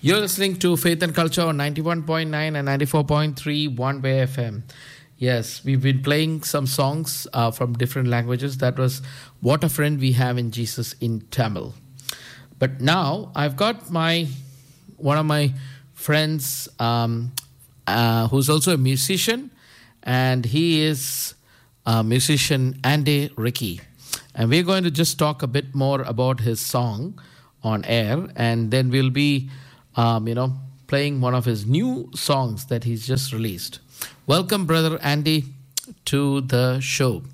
You're listening to Faith and Culture on 91.9 and 94.3 One Way FM. Yes, we've been playing some songs from different languages. That was What a Friend We Have in Jesus in Tamil. But now I've got one of my friends who's also a musician, and he is musician Andy Ricky. And we're going to just talk a bit more about his song on air, and then we'll be playing one of his new songs that he's just released. Welcome, Brother Andy, to the show.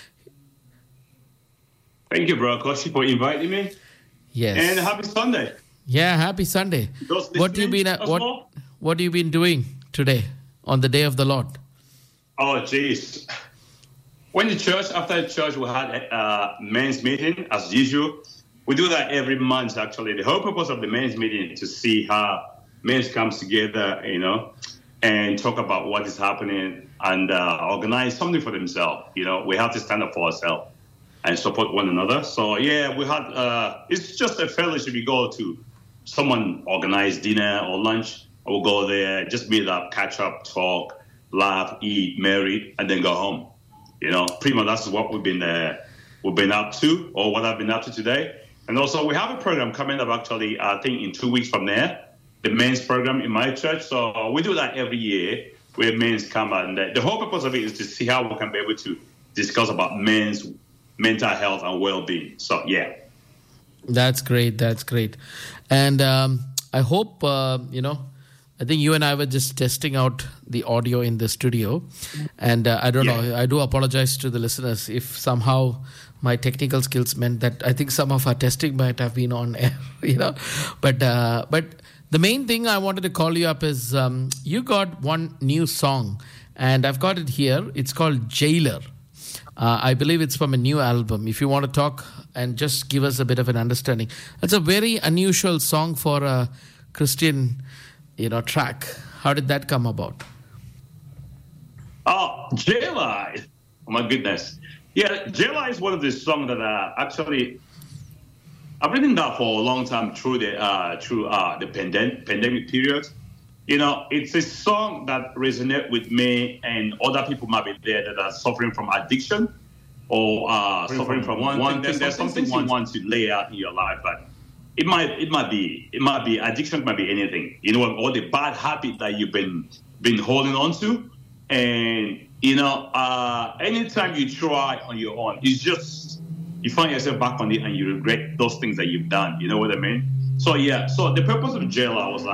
Thank you, Brother Koshi, for inviting me. Yes. And happy Sunday. Yeah, happy Sunday. What you been doing today on the day of the Lord? Oh, jeez. Went to church. After church, we had a men's meeting, as usual. We do that every month, actually. The whole purpose of the men's meeting is to see how men comes together, and talk about what is happening and organize something for themselves. We have to stand up for ourselves and support one another. So, yeah, we had, it's just a fellowship. We go to someone organize dinner or lunch. We'll go there, just meet up, catch up, talk, laugh, eat, marry, and then go home. Pretty much that's what we've been up to, or what I've been up to today. And also, we have a program coming up, actually, I think in 2 weeks from there, the men's program in my church. So we do that every year, where men's come. And the whole purpose of it is to see how we can be able to discuss about men's mental health and well-being. So, yeah. That's great. That's great. And I hope, I think you and I were just testing out the audio in the studio. And I don't know, I do apologize to the listeners if somehow my technical skills meant that I think some of our testing might have been on air, But the main thing I wanted to call you up is you got one new song, and I've got it here. It's called Jailer. I believe it's from a new album. If you want to talk and just give us a bit of an understanding. It's a very unusual song for a Christian, track. How did that come about? Oh, Jailer. Oh, my goodness. Yeah, Jailer is one of the songs that actually I've written that for a long time through the pandemic period. It's a song that resonates with me, and other people might be there that are suffering from addiction or suffering from one thing. There's something you want to lay out in your life, but it might be addiction, might be anything. All the bad habit that you've been holding on to, and anytime you try on your own, it's just you find yourself back on it and you regret those things that you've done. You know what I mean? So yeah. So the purpose of Jailer was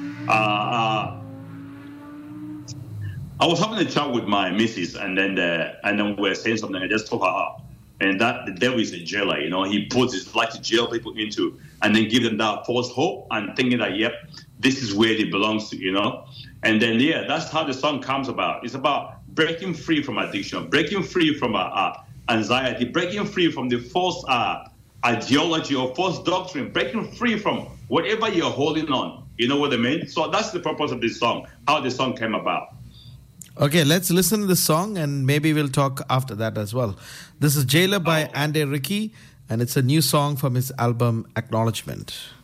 I was having a chat with my missus, and then we were saying something. I just told her up, and that the devil is a jailer. He puts his life to jail people into, and then give them that false hope and thinking that this is where it belongs to. And then that's how the song comes about. It's about breaking free from addiction, breaking free from anxiety, breaking free from the false ideology or false doctrine, breaking free from whatever you're holding on. You know what I mean? So that's the purpose of this song, how the song came about. Okay, let's listen to the song, and maybe we'll talk after that as well. This is Jailer by Andy Ricky, and it's a new song from his album Acknowledgement.